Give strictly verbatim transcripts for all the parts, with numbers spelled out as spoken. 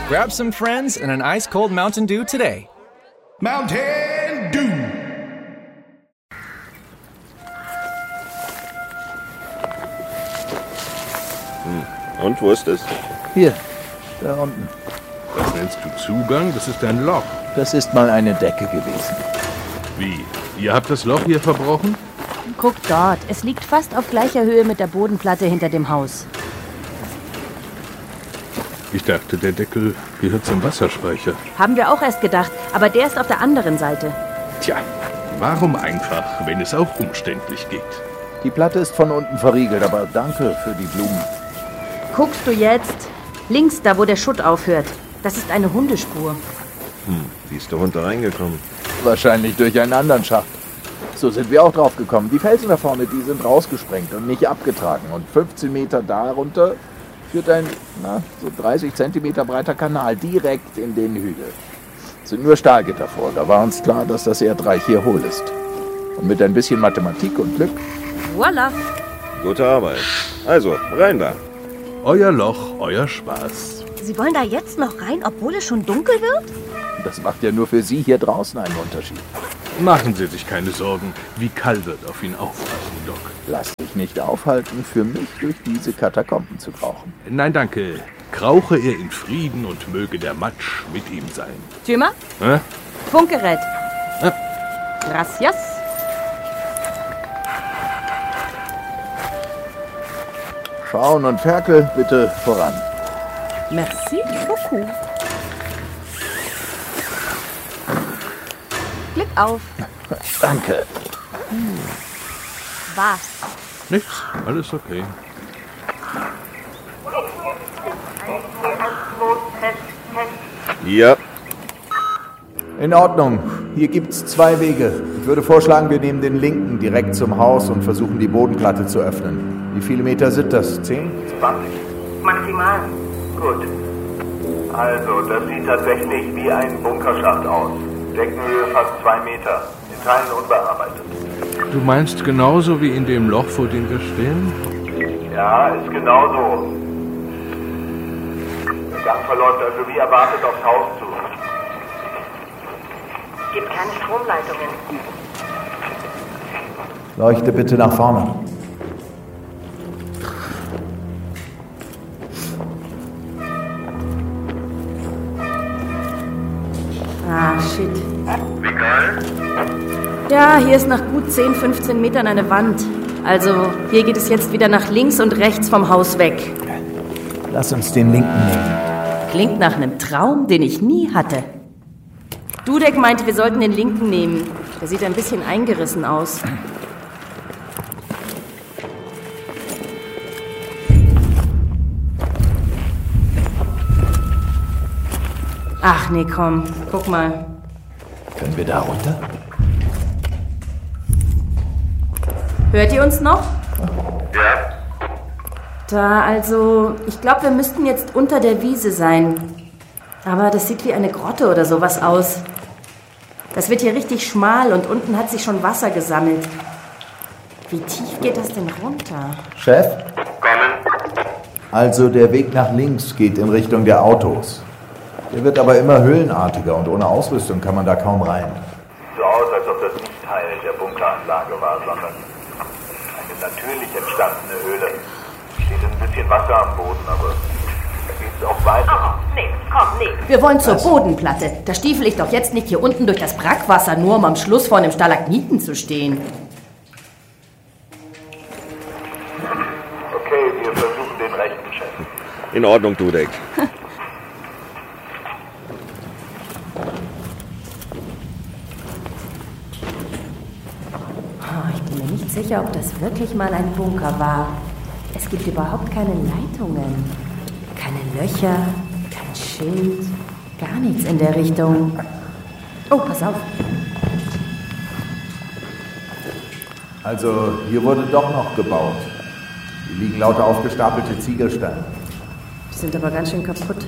Grab some friends and an ice-cold Mountain Dew today. Mountain Dew! Hm. Und, wo ist es? Hier, da unten. Was nennst du Zugang? Das ist ein Loch. Das ist mal eine Decke gewesen. Wie? Ihr habt das Loch hier verbrochen? Guck dort, es liegt fast auf gleicher Höhe mit der Bodenplatte hinter dem Haus. Ich dachte, der Deckel gehört zum Wasserspeicher. Haben wir auch erst gedacht, aber der ist auf der anderen Seite. Tja, warum einfach, wenn es auch umständlich geht? Die Platte ist von unten verriegelt, aber danke für die Blumen. Guckst du jetzt? Links, da wo der Schutt aufhört. Das ist eine Hundespur. Hm, wie ist der Hund da reingekommen? Wahrscheinlich durch einen anderen Schacht. So sind wir auch drauf gekommen. Die Felsen da vorne, die sind rausgesprengt und nicht abgetragen. Und fünfzehn Meter darunter führt ein, na, so dreißig Zentimeter breiter Kanal direkt in den Hügel. Es sind nur Stahlgitter vor. Da war uns klar, dass das Erdreich hier hohl ist. Und mit ein bisschen Mathematik und Glück... Voila! Gute Arbeit. Also, rein da. Euer Loch, euer Spaß. Sie wollen da jetzt noch rein, obwohl es schon dunkel wird? Das macht ja nur für Sie hier draußen einen Unterschied. Machen Sie sich keine Sorgen. Wie Kall wird auf ihn aufpassen, Doc. Lass dich nicht aufhalten, für mich durch diese Katakomben zu krauchen. Nein, danke. Krauche er in Frieden und möge der Matsch mit ihm sein. Tümer? Hä? Funkgerät. Hä? Gracias. Schauen und Ferkel, bitte voran. Merci beaucoup. Glück auf. Danke. Hm. Was? Nichts, alles okay. Ja. In Ordnung. Hier gibt's zwei Wege. Ich würde vorschlagen, wir nehmen den linken direkt zum Haus und versuchen, die Bodenplatte zu öffnen. Wie viele Meter sind das? Zehn? zwanzig. Maximal. Gut. Also, das sieht tatsächlich wie ein Bunkerschacht aus. Deckenhöhe fast zwei Meter. In Teilen unbearbeitet. Du meinst genauso wie in dem Loch, vor dem wir stehen? Ja, ist genauso. Der Gang verläuft also wie erwartet aufs Haus zu. Es gibt keine Stromleitungen. Leuchte bitte nach vorne. Ah, shit. Wie geil? Ja, hier ist nach gut zehn, fünfzehn Metern eine Wand. Also, hier geht es jetzt wieder nach links und rechts vom Haus weg. Lass uns den linken nehmen. Klingt nach einem Traum, den ich nie hatte. Dudek meinte, wir sollten den linken nehmen. Der sieht ein bisschen eingerissen aus. Ach nee, komm, guck mal. Können wir da runter? Hört ihr uns noch? Ja. Da, also, ich glaube, wir müssten jetzt unter der Wiese sein. Aber das sieht wie eine Grotte oder sowas aus. Das wird hier richtig schmal und unten hat sich schon Wasser gesammelt. Wie tief geht das denn runter? Chef? Kommen. Also der Weg nach links geht in Richtung der Autos. Der wird aber immer höhlenartiger und ohne Ausrüstung kann man da kaum rein. Sieht so aus, als ob das nicht Teil der Bunkeranlage war, sondern eine natürlich entstandene Höhle. Steht ein bisschen Wasser am Boden, aber da geht's auch weiter. Oh, nee, komm, nee. Wir wollen zur Bodenplatte. Da stiefel ich doch jetzt nicht hier unten durch das Brackwasser, nur um am Schluss vor einem Stalagniten zu stehen. Okay, wir versuchen den rechten, Chef. In Ordnung, Dudek. Oh, ich bin mir nicht sicher, ob das wirklich mal ein Bunker war. Es gibt überhaupt keine Leitungen, keine Löcher, kein Schild, gar nichts in der Richtung. Oh, pass auf. Also hier wurde doch noch gebaut. Hier liegen lauter aufgestapelte Ziegelsteine. Die sind aber ganz schön kaputt.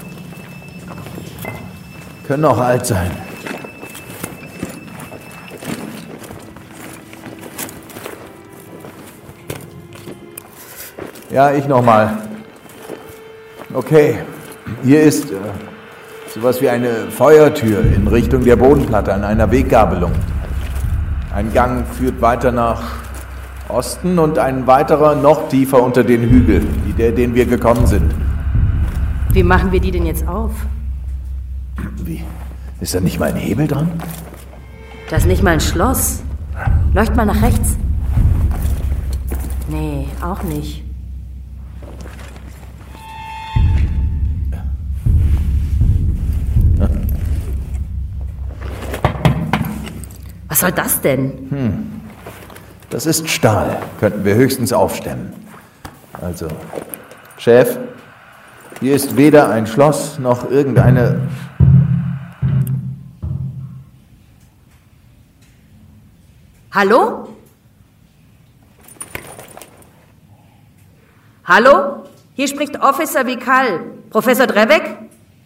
Können auch alt sein. Ja, ich nochmal. Okay, Hier ist äh, sowas wie eine Feuertür in Richtung der Bodenplatte an einer Weggabelung. Ein Gang führt weiter nach Osten und ein weiterer noch tiefer unter den Hügel, wie der, den wir gekommen sind. Wie machen wir die denn jetzt auf? Wie? Ist da nicht mal ein Hebel dran? Das ist nicht mal ein Schloss. Leucht mal nach rechts. Nee, auch nicht. Was soll das denn? Hm. Das ist Stahl. Könnten wir höchstens aufstemmen. Also, Chef, hier ist weder ein Schloss noch irgendeine... Hallo? Hallo? Hier spricht Officer Vikal. Professor Drevek?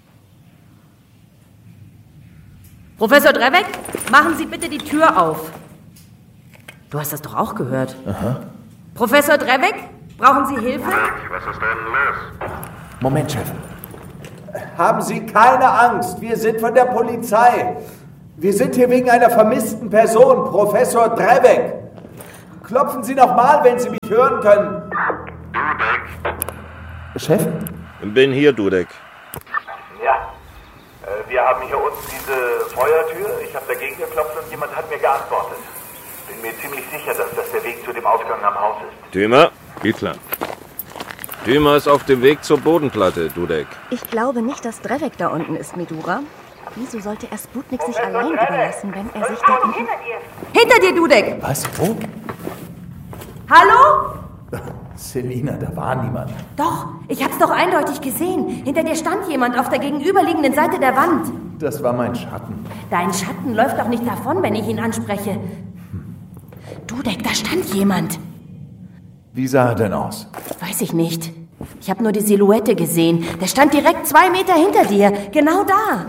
Professor Drevek, machen Sie bitte die Tür auf. Du hast das doch auch gehört. Aha. Professor Drevek, brauchen Sie Hilfe? Was ist denn los? Moment, Chef. Haben Sie keine Angst, wir sind von der Polizei. Wir sind hier wegen einer vermissten Person, Professor Drevek. Klopfen Sie noch mal, wenn Sie mich hören können. Dudek. Chef? Bin hier, Dudek. Ja, äh, wir haben hier unten diese Feuertür. Ich habe dagegen geklopft und jemand hat mir geantwortet. Bin mir ziemlich sicher, dass das der Weg zu dem Ausgang am Haus ist. Tümer? Geht klar. Tümer ist auf dem Weg zur Bodenplatte, Dudek. Ich glaube nicht, dass Drevek da unten ist, Medura. Wieso sollte er Sputnik sich allein überlassen, wenn er sich da unten... Hinter dir, Dudek! Was? Wo? Hallo? Selina, da war niemand. Doch, ich hab's doch eindeutig gesehen. Hinter dir stand jemand auf der gegenüberliegenden Seite der Wand. Das war mein Schatten. Dein Schatten läuft doch nicht davon, wenn ich ihn anspreche. Dudek, da stand jemand. Wie sah er denn aus? Weiß ich nicht. Ich habe nur die Silhouette gesehen. Der stand direkt zwei Meter hinter dir. Genau da.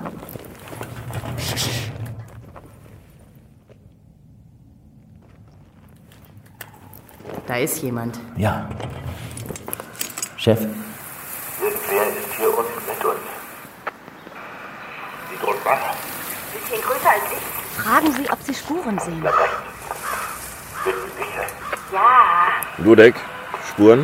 Da ist jemand. Ja. Chef? Irgendwer ist hier unten mit uns. Sie drückt Wasser. Bisschen größer als ich. Fragen Sie, ob Sie Spuren sehen. Bleib rechts. Bin mir sicher. Ja. Dudek, Spuren?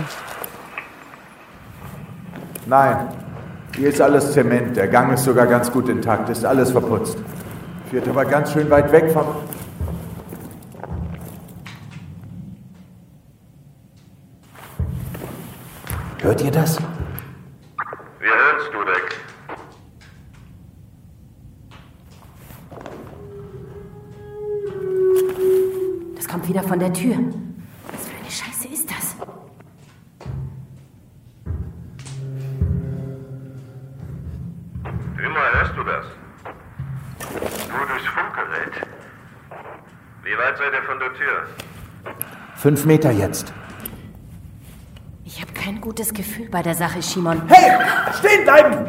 Nein. Hier ist alles Zement. Der Gang ist sogar ganz gut intakt. Ist alles verputzt. Führt aber ganz schön weit weg vom... Hört ihr das? Wir hören's, Dudek. Das kommt wieder von der Tür. Was für eine Scheiße ist das? Tümer, hörst du das? Nur durchs Funkgerät. Wie weit seid ihr von der Tür? Fünf Meter jetzt. Ich habe kein gutes Gefühl bei der Sache, Shimon. Hey! Stehen bleiben!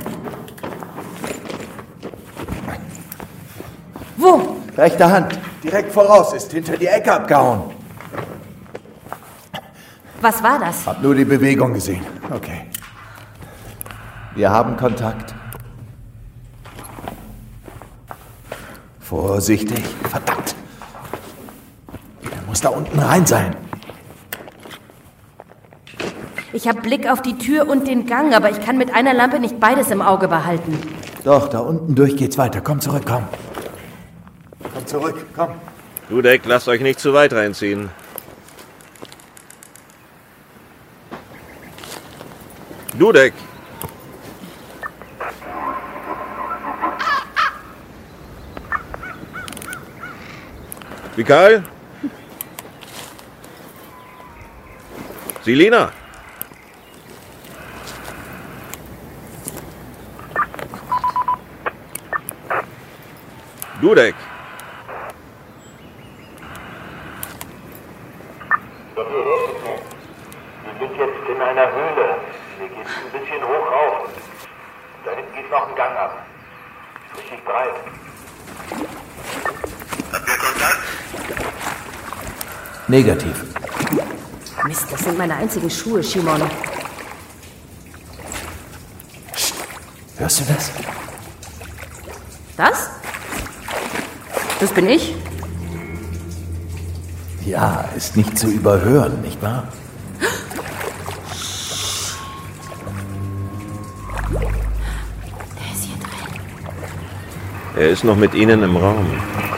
Wo? Rechte Hand. Direkt voraus. Ist hinter die Ecke abgehauen. Was war das? Hab nur die Bewegung gesehen. Okay. Wir haben Kontakt. Vorsichtig. Verdammt. Er muss da unten rein sein. Ich habe Blick auf die Tür und den Gang, aber ich kann mit einer Lampe nicht beides im Auge behalten. Doch, da unten durch geht's weiter. Komm zurück, komm. Komm zurück, komm. Dudek, lasst euch nicht zu weit reinziehen. Dudek! Vikal? Selina? Dudek! Wir sind jetzt in einer Höhle. Hier geht's ein bisschen hoch rauf. Da hinten geht noch ein Gang ab. Richtig breit. Habt ihr Kontakt? Negativ. Mist, das sind meine einzigen Schuhe, Shimon. Hörst du das? Das? Das bin ich. Ja, ist nicht zu überhören, nicht wahr? Der ist hier drin. Er ist noch mit Ihnen im Raum.